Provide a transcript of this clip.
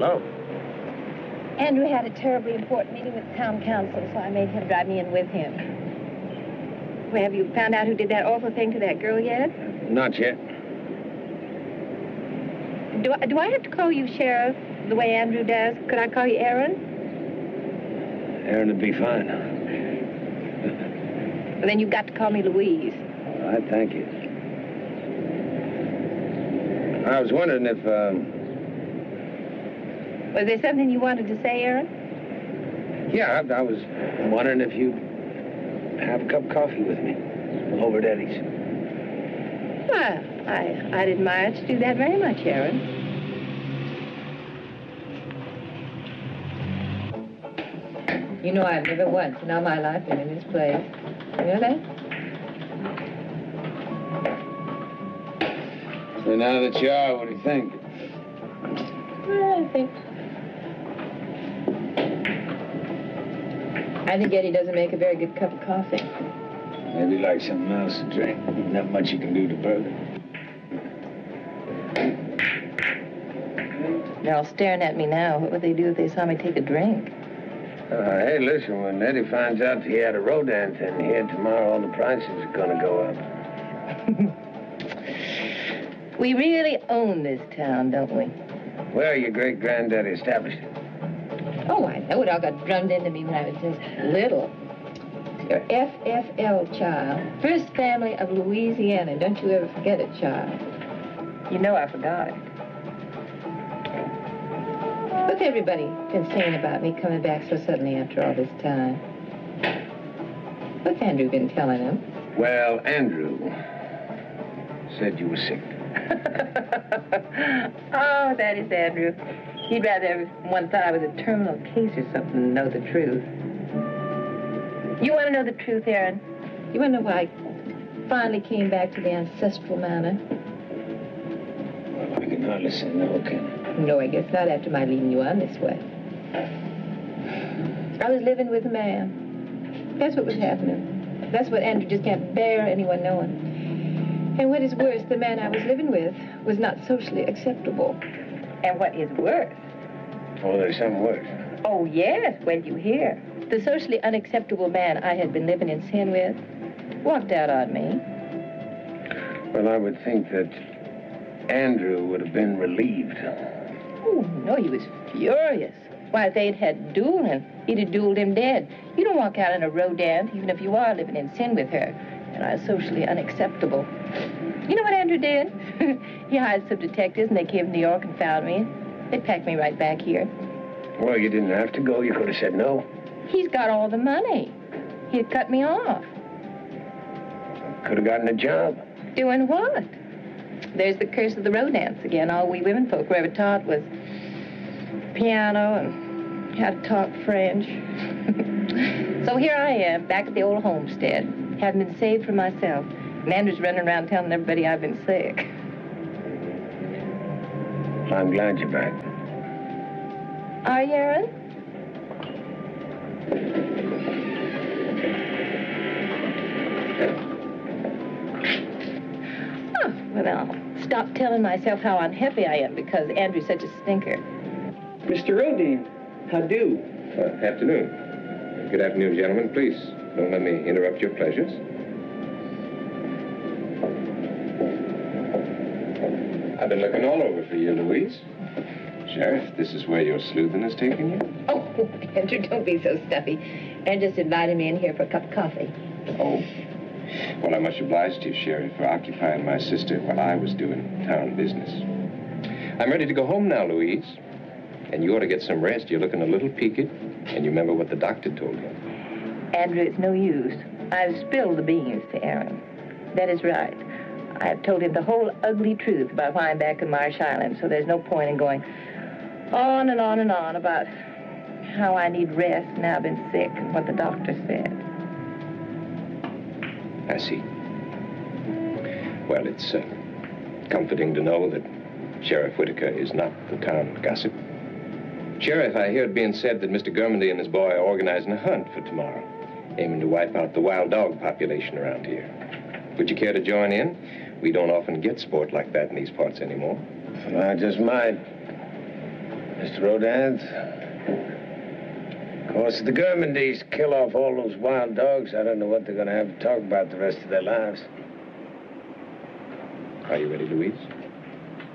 Hello. Andrew had a terribly important meeting with the town council, so I made him drive me in with him. Well, have you found out who did that awful thing to that girl yet? Not yet. Do I have to call you Sheriff the way Andrew does? Could I call you Aaron? Aaron would be fine. Well, then you've got to call me Louise. All right, thank you. I was wondering if, Was there something you wanted to say, Aaron? Yeah, I was wondering if you'd have a cup of coffee with me over at Eddie's. Well, I'd admire to do that very much, Aaron. You know I've never once in all my life been in this place. You know that? So now that you are, what do you think? Well, I think Eddie doesn't make a very good cup of coffee. Maybe like something else to drink. Not much you can do to burger. They're all staring at me now. What would they do if they saw me take a drink? Hey, listen, when Eddie finds out he had a rodent in here tomorrow, all the prices are gonna go up. We really own this town, don't we? Well, your great-granddaddy established it. Oh, I know it all got drummed into me when I was just little. Your FFL, child. First family of Louisiana. Don't you ever forget it, child. You know I forgot it. What's everybody been saying about me coming back so suddenly after all this time? What's Andrew been telling them? Well, Andrew said you were sick. Oh, that is Andrew. He'd rather everyone thought I was a terminal case or something than know the truth. You want to know the truth, Aaron? You want to know why I finally came back to the ancestral manor? Well, I can hardly say no, can I? No, I guess not after my leading you on this way. I was living with a man. That's what was happening. That's what Andrew just can't bear anyone knowing. And what is worse, the man I was living with was not socially acceptable. And what is worse? Oh, there's something worse. Oh, yes, well, you hear. The socially unacceptable man I had been living in sin with walked out on me. Well, I would think that Andrew would have been relieved. Oh, no, he was furious. Why, if they'd had dueling, he'd have dueled him dead. You don't walk out on a rodent, even if you are living in sin with her. And I was socially unacceptable. You know what Andrew did? He hired some detectives, and they came to New York and found me. They packed me right back here. Well, you didn't have to go. You could have said no. He's got all the money. He'd cut me off. Could have gotten a job. Doing what? There's the curse of the rodents again. All we women folk were ever taught was piano and how to talk French. So here I am, back at the old homestead. Haven't been saved for myself. And Andrew's running around telling everybody I've been sick. I'm glad you're back. Are you, Aaron? Oh, well, I'll stop telling myself how unhappy I am because Andrew's such a stinker. Mr. Rodin, how do? Afternoon. Good afternoon, gentlemen. Please, don't let me interrupt your pleasures. I've been looking all over for you, Louise. Sheriff, this is where your sleuthing has taken you? Oh, Andrew, don't be so stuffy. And just invited me in here for a cup of coffee. Oh. Well, I'm much obliged to you, Sheriff, for occupying my sister while I was doing town business. I'm ready to go home now, Louise. And you ought to get some rest. You're looking a little peaked. And you remember what the doctor told you. Andrew, it's no use. I've spilled the beans to Aaron. That is right. I've told him the whole ugly truth about why I'm back in Marsh Island, so there's no point in going on and on and on about how I need rest now I've been sick and what the doctor said. I see. Well, it's comforting to know that Sheriff Whitaker is not the town gossip. Sheriff, I hear it being said that Mr. Germandy and his boy are organizing a hunt for tomorrow, aiming to wipe out the wild dog population around here. Would you care to join in? We don't often get sport like that in these parts anymore. Well, I just might. Mr. Rodans. Of course, if the Gurmandys kill off all those wild dogs, I don't know what they're going to have to talk about the rest of their lives. Are you ready, Louise?